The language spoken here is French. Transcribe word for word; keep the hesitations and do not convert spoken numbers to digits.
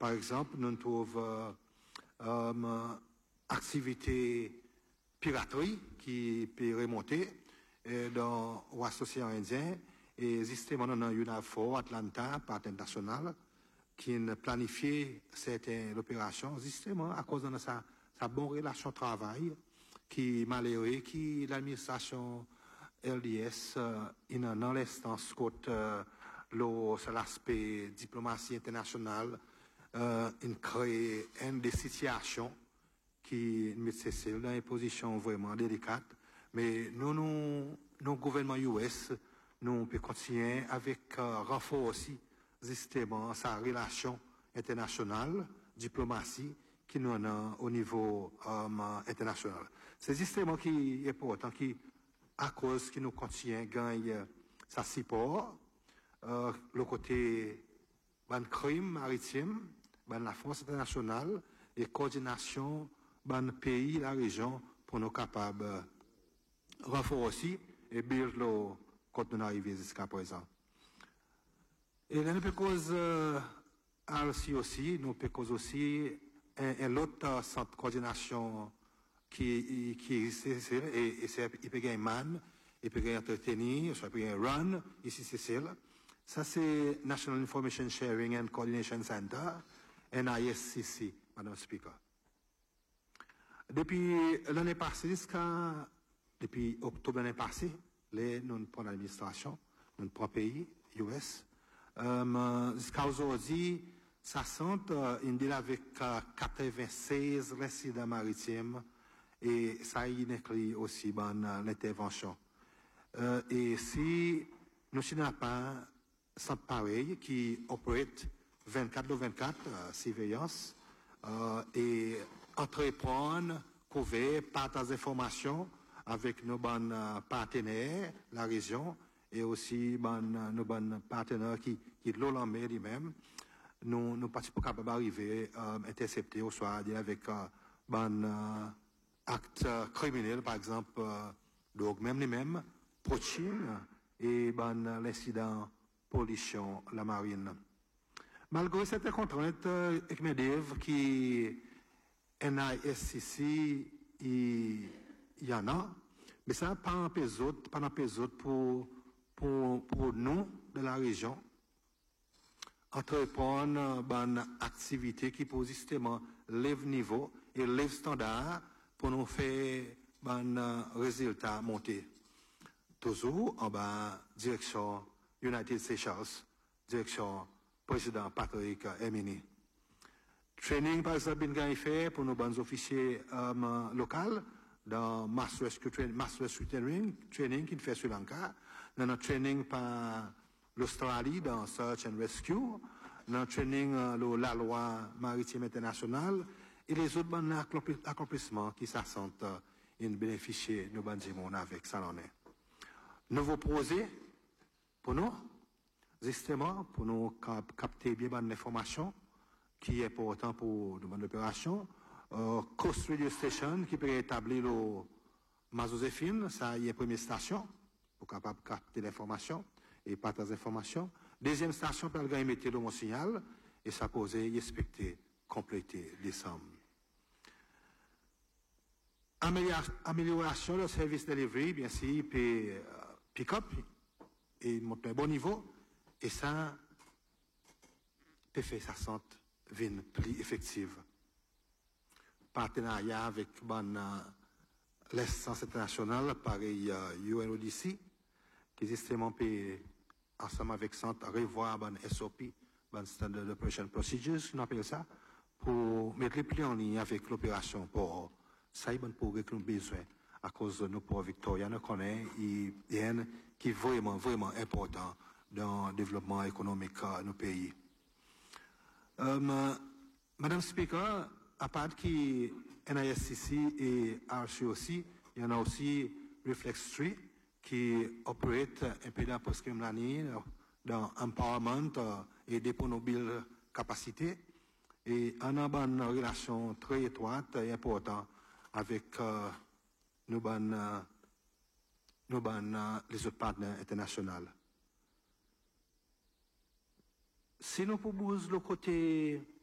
Par exemple, nous trouvons euh, euh, activité piraterie qui peut remonter euh, dans l'océan Indien et justement dans UNAFOR, Atlanta, parc international, qui planifie certaines opérations justement à cause de sa, sa bonne relation de travail qui malheureux, qui l'administration L D S euh, dans l'instance côté euh, l'aspect diplomatie internationale, euh, il crée une des situations qui met Cécile dans une position vraiment délicate. Mais nous, nous, nos gouvernements U S, nous pouvons continuer avec euh, renfort aussi, justement, sa relation internationale, diplomatie, qui nous a au niveau euh, international. C'est justement qui est important, qui, à cause qui nous continue, gagne sa support, euh, le côté ban crime maritime, ban la force internationale et coordination ban pays, la région, pour nous capables de renforcer aussi et build le quand nous arrivons jusqu'à présent. Et là, nous peut cause euh, aussi, nous peut cause aussi un, un autre centre de coordination qui, qui existe et, et c'est, il peut gagner man, il peut gagner entretenir, soit il peut gagner run, ici c'est celle. Ça c'est National Information Sharing and Coordination Center, N I S C C, Madame Speaker. Depuis l'année passée, jusqu'à, depuis octobre l'année passée, les, nous prenons l'administration, nous prenons pays, U S, euh, jusqu'à aujourd'hui, ça sent, euh, il dit avec euh, quatre-vingt-seize résidents maritimes, et ça y inclut aussi dans l'intervention. Euh, et si nous n'avons pas centre pareil qui opère vingt-quatre sur vingt-quatre, euh, surveillance, euh, et entreprendre, couvrir, partager des informations avec nos bons euh, partenaires, la région, et aussi bon, euh, nos bons partenaires qui, qui de l'Olamé lui-même. Nous, nous participons capables d'arriver à euh, intercepter ou soit avec euh, bon euh, actes euh, criminels, par exemple, euh, donc même les mêmes, poaching et bon, euh, l'incident pollution, la marine. Malgré cette contrainte, euh, ECMEDEV qui N I S C C, il y en a, mais ça pas un peu autres, pas un peu autres pour, pour, pour nous de la région. Entreprendre une activité qui peut justement lève niveau et lève standard pour nous faire un résultat monter. Toujours en bas, direction United Seychelles, direction président Patrick Emini. Training, par exemple, bien fait pour nos bons officiers euh, locaux dans Mass Rescue, Mass Rescue Training, training qui fait Sri Lanka, dans notre training par l'Australie dans Search and Rescue, dans notre training euh, la loi maritime internationale et les autres bons accomplissements qui s'assentent euh, et bénéficier de nos bons avec ça l'en est. Nouveau projet pour nous, justement, pour nous cap capter bien l'information qui est important pour une bonne opération. Euh, Coast Radio Station qui peut établir le Mazoséphine, ça y est première station pour capable capter l'information et partager l'information. Deuxième station pour le mettre le mon signal et ça poser, respecter, compléter les sommes. Amélioration de service delivery, bien sûr, puis euh, pick-up et monter un bon niveau et ça peut faire sa santé vin plus effective. Partenariat avec bon, euh, l'essence internationale, pareil euh, U N O D C, qui justement peut, ensemble avec Centre, revoir bon S O P, bon Standard Operation Procedures, on appelle ça, pour mettre les plis en ligne avec l'opération pour ça y est bon pour que nous besoin à cause de nos pauvres Victoria, nous connaissons, et qui est vraiment, vraiment important dans le développement économique de nos pays. Um, Madame Speaker, à part qui N I S C C et R C O C, il y en a aussi Reflex trois qui opère un peu dans post-criminalité, dans empowerment et dépôt mobile capacité. Et on a une relation très étroite et importante avec euh, nos, ban, euh, nos ban, euh, les autres partenaires internationaux. Si nous proposons le côté